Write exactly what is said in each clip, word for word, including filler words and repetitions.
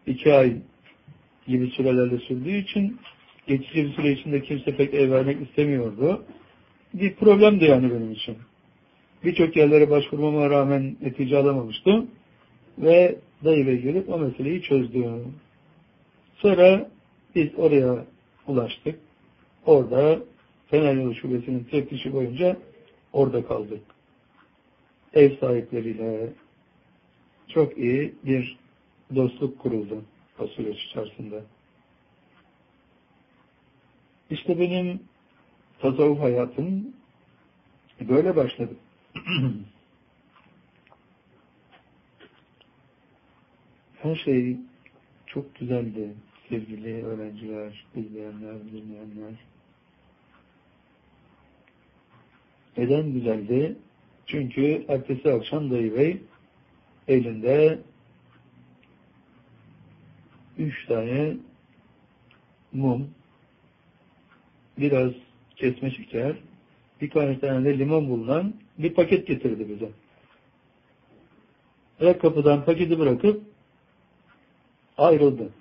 iki ay gibi sürelerle sürdüğü için geçici bir süre içinde kimse pek ev vermek istemiyordu. Bir problemdi yani benim için. Birçok yerlere başvurmama rağmen netice alamamıştım. Ve dayı bey gelip o meseleyi çözdü. Sonra biz oraya ulaştık. Orada Fener Yolu Şubesi'nin teftişi boyunca orada kaldık. Ev sahipleriyle çok iyi bir dostluk kuruldu o süreç içerisinde. İşte benim tasavvuf hayatım böyle başladı. Her şey çok güzeldi sevgili öğrenciler, izleyenler, dinleyenler. Neden güzeldi? Çünkü ertesi akşam dayı bey elinde üç tane mum, biraz kesme şeker, birkaç tane de limon bulunan bir paket getirdi bize. Ve kapıdan paketi bırakıp ayrıldı.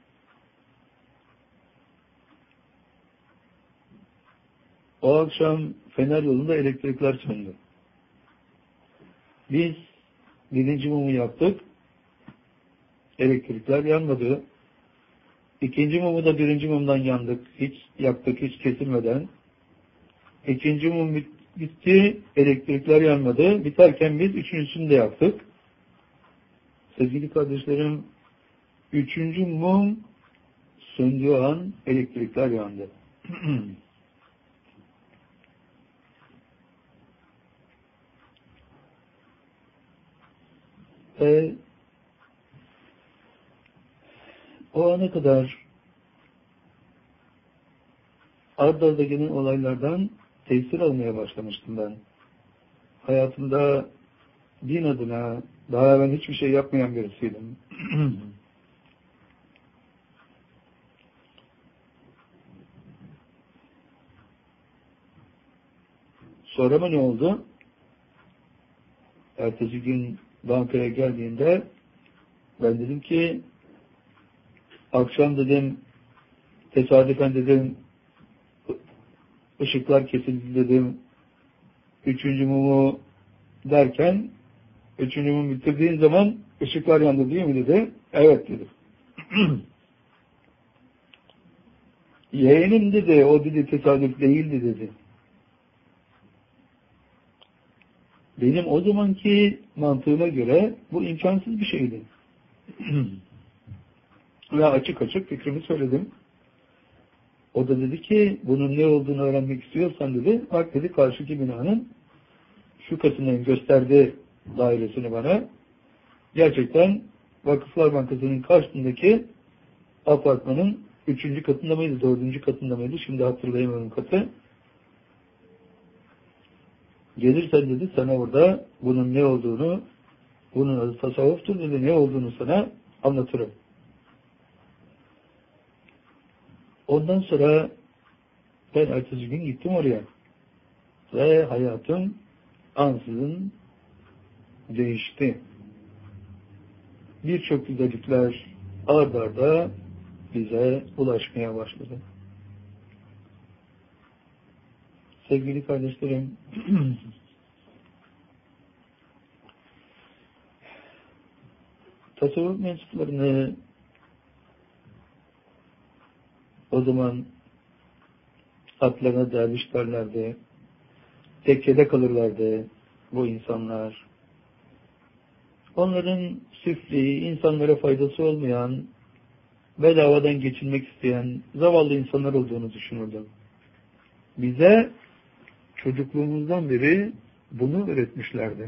O akşam Fener Yolu'nda elektrikler söndü. Biz birinci mumu yaktık. Elektrikler yanmadı. İkinci mumu da birinci mumdan yandık. Hiç yaktık, hiç kesilmeden. İkinci mum bitti, elektrikler yanmadı. Biterken biz üçüncüsünü de yaktık. Sevgili kardeşlerim, üçüncü mum söndüğü an elektrikler yandı. Ve o ana kadar ard arda gelen olaylardan tesir almaya başlamıştım ben. Hayatımda din adına daha evvel hiçbir şey yapmayan birisiydim. Sonra mı ne oldu? Ertesi gün bankaya geldiğinde ben dedim ki akşam dedim tesadüfen dedim ışıklar kesildi dedim. Üçüncü mumu derken üçüncü mumu bitirdiğin zaman ışıklar yandı değil mi dedi. Evet dedim. Yeğenim dedi, o dedi tesadüf değildi dedi. Benim o zamanki mantığıma göre bu imkansız bir şeydi. Ve açık açık fikrimi söyledim. O da dedi ki bunun ne olduğunu öğrenmek istiyorsan dedi, bak dedi karşıki binanın şu katının gösterdiği dairesini bana. Gerçekten Vakıflar Bankası'nın karşısındaki apartmanın üçüncü katında mıydı, dördüncü katında mıydı? Şimdi hatırlayamıyorum katı. Gelirsen dedi sana orada bunun ne olduğunu, bunun adı tasavvuftur dedi, ne olduğunu sana anlatırım. Ondan sonra ben ertesi gün gittim oraya. Ve hayatım ansızın değişti. Birçok güzellikler ard arda bize ulaşmaya başladı. Sevgili kardeşlerim, tasavvuf mensuplarını o zaman atlarına derviş derlerdi, tekkede kalırlardı bu insanlar. Onların süfli, insanlara faydası olmayan, bedavadan geçinmek isteyen zavallı insanlar olduğunu düşünürdüm. Bize çocukluğumuzdan beri bunu öğretmişlerdi.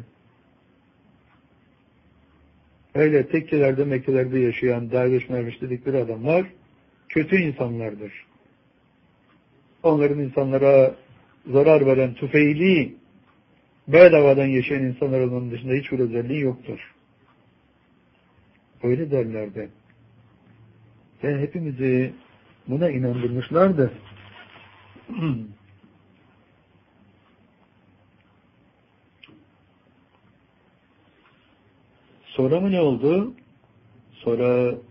Öyle tekkelerde, mekkelerde yaşayan derviş merviş dedikleri adamlar kötü insanlardır. Onların insanlara zarar veren tüfeğli, bedavadan yaşayan insanlar olmanın dışında hiçbir özelliği yoktur. Öyle derlerdi. Ve hepimizi buna inandırmışlardı. Sonra mı ne oldu? Sonra